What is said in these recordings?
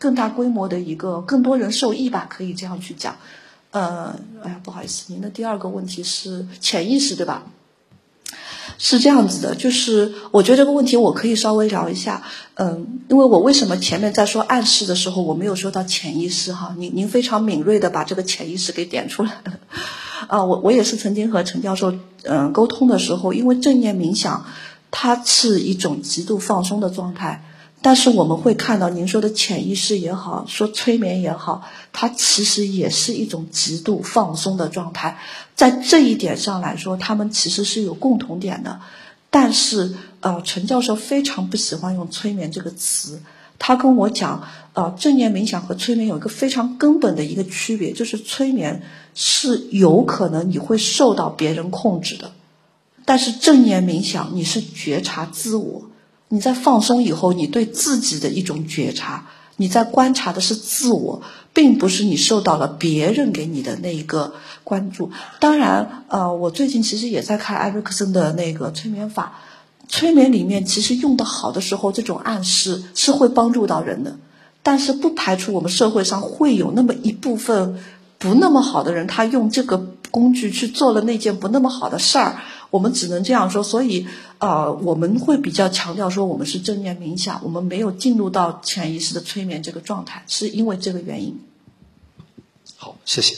更大规模的一个更多人受益吧，可以这样去讲。不好意思，您的第二个问题是潜意识对吧？是这样子的，就是我觉得这个问题我可以稍微聊一下，因为我为什么前面在说暗示的时候我没有说到潜意识哈，您非常敏锐的把这个潜意识给点出来了，我也是曾经和陈教授沟通的时候，因为正念冥想它是一种极度放松的状态。但是我们会看到您说的潜意识也好，说催眠也好，它其实也是一种极度放松的状态。在这一点上来说，他们其实是有共同点的。但是陈教授非常不喜欢用催眠这个词。他跟我讲，正念冥想和催眠有一个非常根本的一个区别，就是催眠是有可能你会受到别人控制的，但是正念冥想你是觉察自我。你在放松以后，你对自己的一种觉察，你在观察的是自我，并不是你受到了别人给你的那一个关注。当然，我最近其实也在看艾瑞克森的那个催眠法，催眠里面其实用得好的时候，这种暗示是会帮助到人的，但是不排除我们社会上会有那么一部分不那么好的人，他用这个工具去做了那件不那么好的事儿。我们只能这样说，所以我们会比较强调说我们是正念冥想，我们没有进入到潜意识的催眠这个状态，是因为这个原因。 好，谢谢。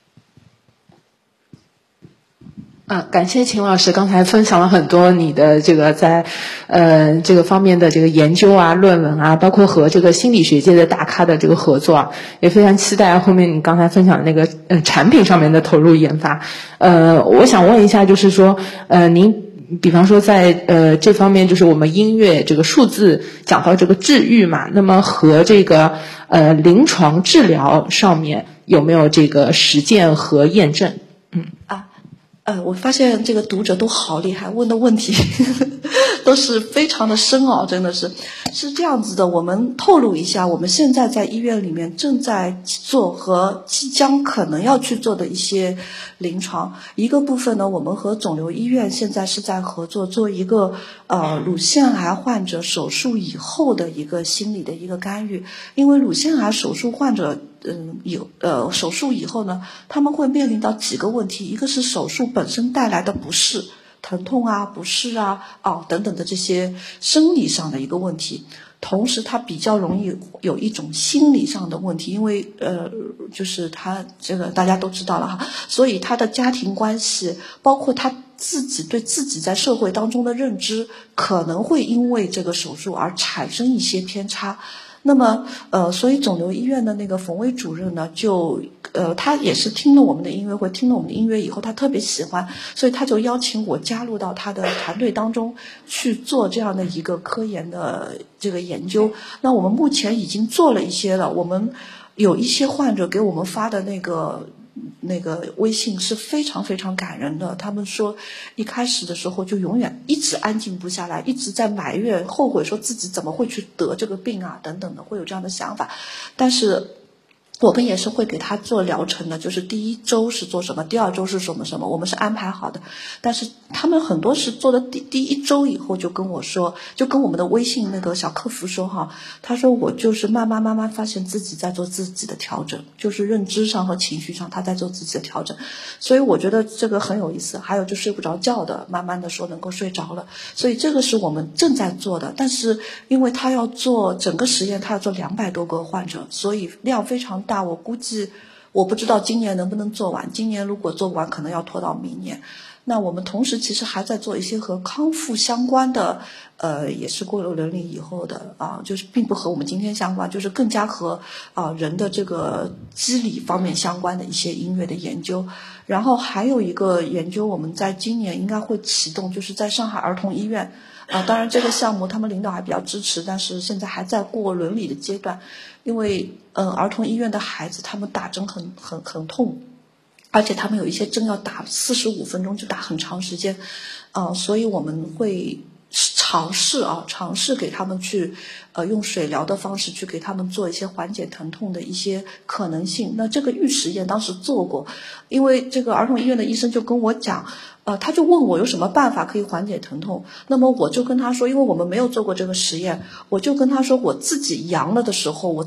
感谢秦老师刚才分享了很多你的这个在这个方面的这个研究啊、论文啊，包括和这个心理学界的大咖的这个合作啊，也非常期待后面你刚才分享的那个产品上面的投入研发。我想问一下，就是说您比方说在这方面，就是我们音乐这个数字讲到这个治愈嘛，那么和这个临床治疗上面有没有这个实践和验证？ 我发现这个读者都好厉害，问的问题都是非常的深奥，真的是这样子的。我们透露一下，我们现在在医院里面正在做和即将可能要去做的一些临床。一个部分呢，我们和肿瘤医院现在是在合作，做一个乳腺癌患者手术以后的一个心理的一个干预。因为乳腺癌手术患者手术以后呢，他们会面临到几个问题，一个是手术本身带来的不适、疼痛啊、不适啊、等等的这些生理上的一个问题，同时他比较容易有一种心理上的问题，因为就是他这个大家都知道了哈，所以他的家庭关系，包括他自己对自己在社会当中的认知，可能会因为这个手术而产生一些偏差。那么所以肿瘤医院的那个冯薇主任呢，他也是听了我们的音乐会，听了我们的音乐以后，他特别喜欢，所以他就邀请我加入到他的团队当中去做这样的一个科研的这个研究。那我们目前已经做了一些了，我们有一些患者给我们发的那个微信是非常非常感人的，他们说一开始的时候就永远一直安静不下来，一直在埋怨后悔，说自己怎么会去得这个病啊等等的，会有这样的想法。但是我们也是会给他做疗程的，就是第一周是做什么，第二周是什么什么，我们是安排好的。但是他们很多是做的第一周以后就跟我说，就跟我们的微信那个小客服说哈，他说我就是慢慢发现自己在做自己的调整，就是认知上和情绪上他在做自己的调整。所以我觉得这个很有意思。还有就睡不着觉的，慢慢的说能够睡着了，所以这个是我们正在做的。但是因为他要做整个实验，他要做200多个患者，所以量非常大，我估计我不知道今年能不能做完，今年如果做不完可能要拖到明年。那我们同时其实还在做一些和康复相关的也是过了伦理以后的就是并不和我们今天相关，就是更加和人的这个机理方面相关的一些音乐的研究。然后还有一个研究我们在今年应该会启动，就是在上海儿童医院当然这个项目他们领导还比较支持，但是现在还在过伦理的阶段。因为儿童医院的孩子他们打针很痛，而且他们有一些针要打45分钟，就打很长时间所以我们会尝试给他们去用水疗的方式去给他们做一些缓解疼痛的一些可能性。那这个预实验当时做过，因为这个儿童医院的医生就跟我讲他就问我有什么办法可以缓解疼痛。那么我就跟他说，因为我们没有做过这个实验，我就跟他说我自己阳了的时候，我自己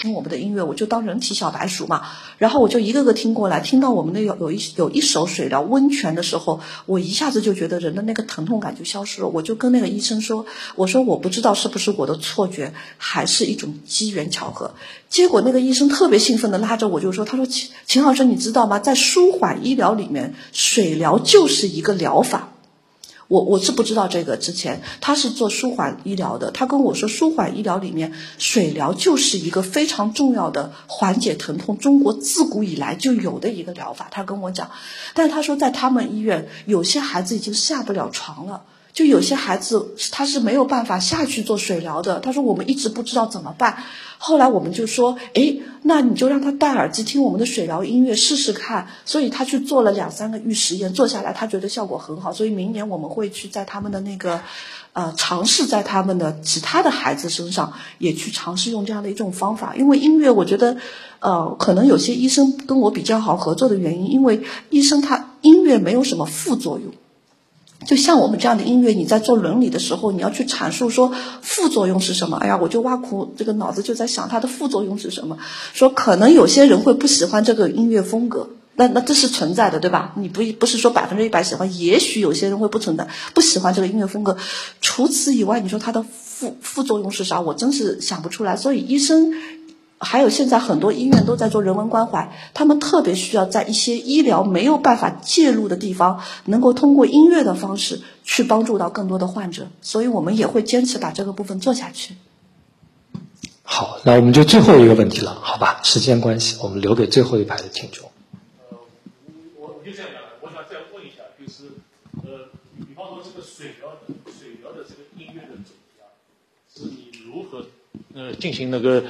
听我们的音乐，我就当人体小白鼠嘛，然后我就一个个听过来，听到我们的有一首水疗温泉的时候，我一下子就觉得人的那个疼痛感就消失了。我就跟那个医生说，我说我不知道是不是我的错觉，还是一种机缘巧合。结果那个医生特别兴奋的拉着我就说，他说秦老师你知道吗，在舒缓医疗里面，水疗就是一个疗法。我是不知道这个，之前他是做舒缓医疗的，他跟我说舒缓医疗里面水疗就是一个非常重要的缓解疼痛，中国自古以来就有的一个疗法，他跟我讲。但是他说在他们医院有些孩子已经下不了床了，就有些孩子他是没有办法下去做水疗的，他说我们一直不知道怎么办。后来我们就说，那你就让他戴耳机听我们的水疗音乐试试看。所以他去做了2-3个预实验，做下来他觉得效果很好，所以明年我们会去在他们的那个尝试在他们的其他的孩子身上也去尝试用这样的一种方法。因为音乐我觉得可能有些医生跟我比较好合作的原因，因为医生他音乐没有什么副作用。就像我们这样的音乐，你在做伦理的时候，你要去阐述说副作用是什么。我就挖苦这个脑子就在想它的副作用是什么。说可能有些人会不喜欢这个音乐风格，那这是存在的，对吧？你不是说100%喜欢，也许有些人会不喜欢这个音乐风格。除此以外，你说它的副作用是啥？我真是想不出来。所以医生。还有现在很多医院都在做人文关怀，他们特别需要在一些医疗没有办法介入的地方，能够通过音乐的方式去帮助到更多的患者，所以我们也会坚持把这个部分做下去。 好，那我们就最后一个问题了，好吧？时间关系，我们留给最后一排的听众。 我就这样讲了，我想再问一下，就是比方说这个水疗的这个音乐的主题啊，是你如何进行那个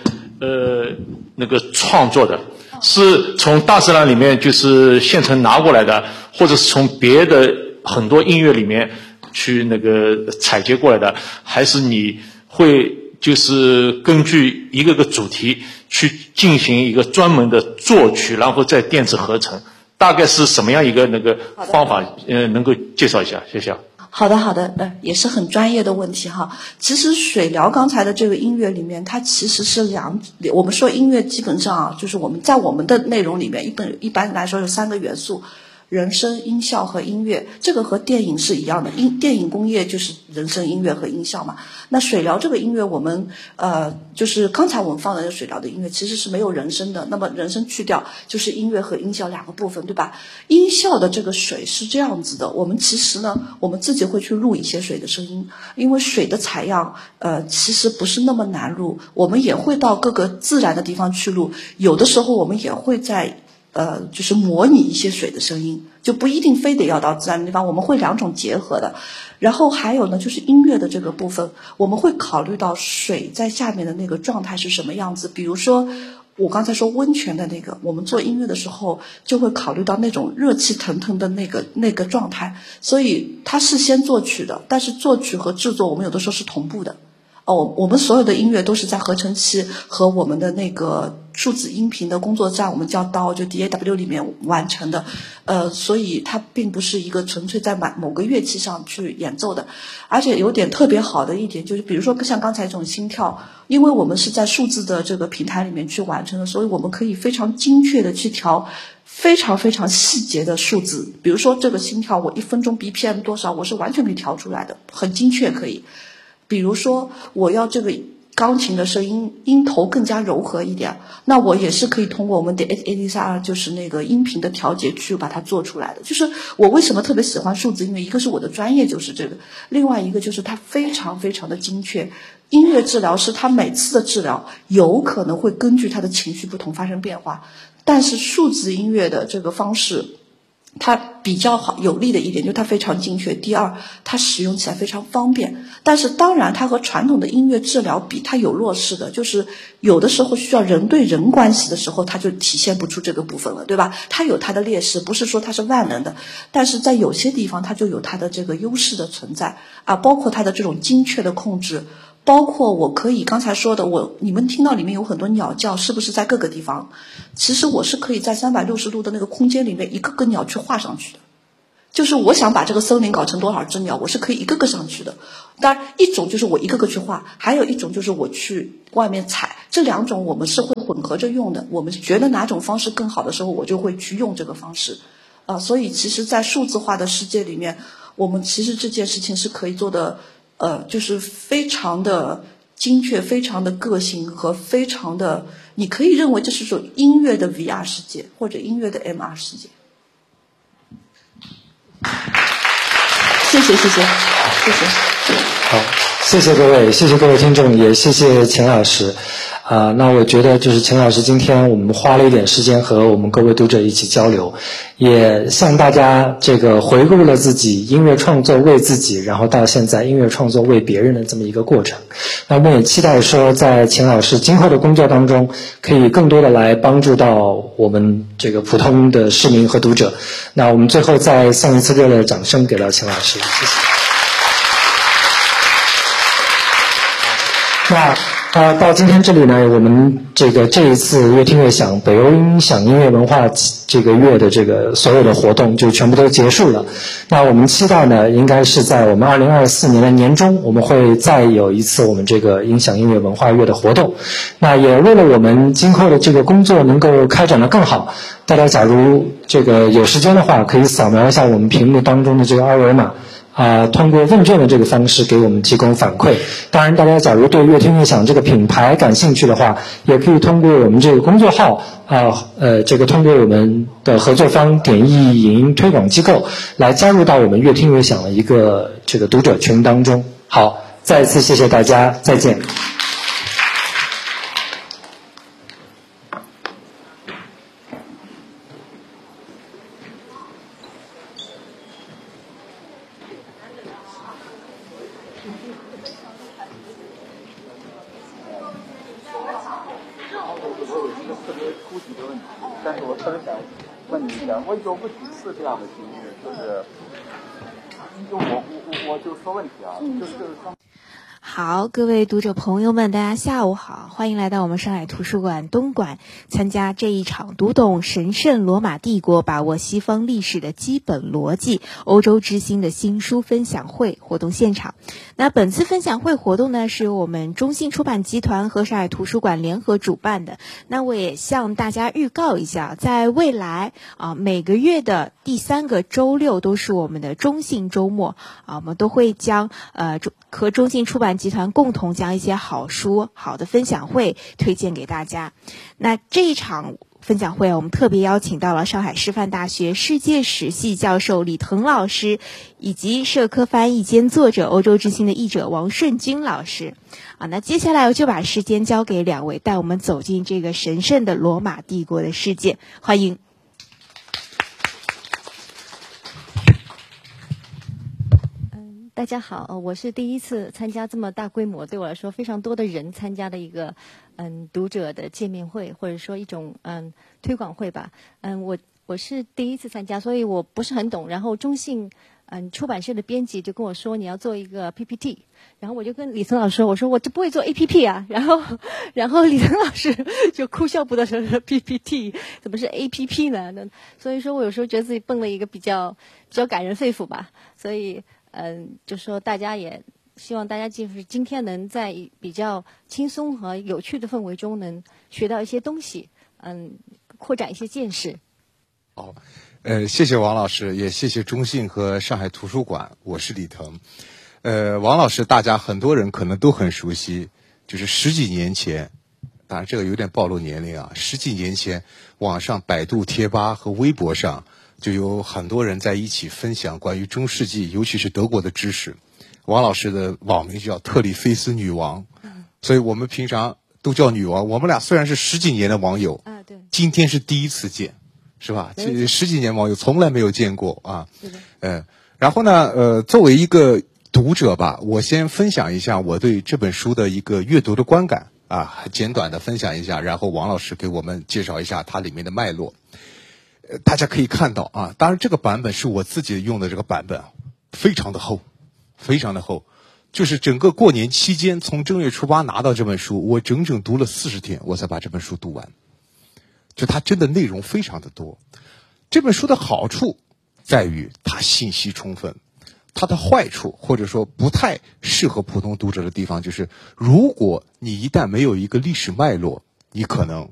创作的，是从大自然里面就是现成拿过来的，或者是从别的很多音乐里面去采集过来的，还是你会就是根据一个个主题去进行一个专门的作曲，然后再电子合成，大概是什么样一个方法？能够介绍一下，谢谢。 好的，也是很专业的问题哈。其实水疗刚才的这个音乐里面，它其实是我们说音乐基本上就是我们在我们的内容里面一般来说有3个元素。人声、音效和音乐，这个和电影是一样的，电影工业就是人声、音乐和音效嘛。那水疗这个音乐，我们就是刚才我们放的那个水疗的音乐，其实是没有人声的。那么人声去掉，就是音乐和音效2个部分，对吧？音效的这个水是这样子的，我们其实呢，我们自己会去录一些水的声音，因为水的采样其实不是那么难录，我们也会到各个自然的地方去录，有的时候我们也会在就是模拟一些水的声音，就不一定非得要到自然的地方，我们会2种结合的。然后还有呢，就是音乐的这个部分，我们会考虑到水在下面的那个状态是什么样子。比如说我刚才说温泉的我们做音乐的时候就会考虑到那种热气腾腾的那个状态，所以它是先作曲的，但是作曲和制作我们有的时候是同步的。我们所有的音乐都是在合成器和我们的那个数字音频的工作站，我们叫DAW，就 DAW 里面完成的，所以它并不是一个纯粹在某个乐器上去演奏的。而且有点特别好的一点就是，比如说像刚才这种心跳，因为我们是在数字的这个平台里面去完成的，所以我们可以非常精确的去调非常非常细节的数字。比如说这个心跳，我1分钟 BPM 多少，我是完全可以调出来的，很精确可以。比如说我要这个钢琴的声音音头更加柔和一点，那我也是可以通过我们的 ADR 就是那个音频的调节去把它做出来的。就是我为什么特别喜欢数字音乐，一个是我的专业就是这个，另外一个就是它非常非常的精确。音乐治疗师他每次的治疗有可能会根据他的情绪不同发生变化，但是数字音乐的这个方式它比较好有利的一点就是它非常精确，第二它使用起来非常方便。但是当然它和传统的音乐治疗比，它有弱势的，就是有的时候需要人对人关系的时候，它就体现不出这个部分了，对吧？它有它的劣势，不是说它是万能的，但是在有些地方它就有它的这个优势的存在啊，包括它的这种精确的控制，包括我可以刚才说的，你们听到里面有很多鸟叫，是不是在各个地方？其实我是可以在360度的那个空间里面一个个鸟去画上去的。 就是我想把这个森林搞成多少只鸟，我是可以一个个上去的。当然，一种就是我一个个去画，还有一种就是我去外面采，这两种我们是会混合着用的。我们觉得哪种方式更好的时候，我就会去用这个方式。所以其实在数字化的世界里面，我们其实这件事情是可以做的，就是非常的精确，非常的个性和非常的，你可以认为这是种音乐的 VR 世界或者音乐的 MR 世界。谢谢。 好，谢谢各位，谢谢各位听众，也谢谢秦老师。那我觉得就是秦老师今天我们花了一点时间和我们各位读者一起交流，也向大家这个回顾了自己音乐创作为自己，然后到现在音乐创作为别人的这么一个过程。那我们也期待说，在秦老师今后的工作当中，可以更多的来帮助到我们这个普通的市民和读者。那我们最后再送一次热烈的掌声给到秦老师，谢谢。到今天这里呢，我们这一次越听越响北欧音响音乐文化这个月的这个所有的活动就全部都结束了。那我们期待呢，应该是在我们2024年的年中，我们会再有一次我们这个音响音乐文化月的活动。那也为了我们今后的这个工作能够开展得更好，大家假如这个有时间的话，可以扫描一下我们屏幕当中的这个二维码。通过问卷的这个方式给我们提供反馈。当然，大家假如对乐听乐响这个品牌感兴趣的话，也可以通过我们这个公众号通过我们的合作方点艺影音推广机构来加入到我们乐听乐响的一个这个读者群当中。好，再一次谢谢大家，再见。 但是我特别想问你一下，我有过几次这样的经历，就是我就说问题啊，就是刚。 好，各位读者朋友们，大家下午好，欢迎来到我们上海图书馆东馆参加这一场读懂神圣罗马帝国，把握西方历史的基本逻辑欧洲之星的新书分享会活动现场。那本次分享会活动呢，是由我们中信出版集团和上海图书馆联合主办的。那我也向大家预告一下，在未来每个月的第3个周六都是我们的中信周末我们都会将和中信出版集团共同将一些好书、好的分享会推荐给大家。那这一场分享会我们特别邀请到了上海师范大学世界史系教授李腾老师，以及社科翻译兼作者欧洲之星的译者王顺军老师。那接下来我就把时间交给2位，带我们走进这个神圣的罗马帝国的世界。欢迎。 大家好，我是第一次参加这么大规模，对我来说非常多的人参加的一个读者的见面会，或者说一种推广会吧。我是第一次参加，所以我不是很懂。然后中信出版社的编辑就跟我说你要做一个 PPT， 然后我就跟李腾老师说，我说我这不会做 APP 啊，然后李腾老师就哭笑不得说 PPT 怎么是 APP 呢？所以说我有时候觉得自己蹦了一个比较感人肺腑吧，所以就说大家也希望大家就是今天能在比较轻松和有趣的氛围中能学到一些东西，扩展一些见识。 好，谢谢王老师，也谢谢中信和上海图书馆。我是李腾。王老师大家很多人可能都很熟悉，就是10几年前，当然这个有点暴露年龄啊，10几年前网上百度贴吧和微博上就有很多人在一起分享关于中世纪尤其是德国的知识。王老师的网名叫特里菲斯女王，所以我们平常都叫女王。我们俩虽然是10几年的网友对， 今天是第一次见，是吧？10几年网友从来没有见过啊。然后呢作为一个读者吧，我先分享一下我对这本书的一个阅读的观感简短的分享一下，然后王老师给我们介绍一下它里面的脉络。大家可以看到当然这个版本是我自己用的这个版本非常的厚，非常的厚。就是整个过年期间从正月初8拿到这本书，我整整读了40天我才把这本书读完。就它真的内容非常的多。这本书的好处在于它信息充分。它的坏处或者说不太适合普通读者的地方就是，如果你一旦没有一个历史脉络，你可能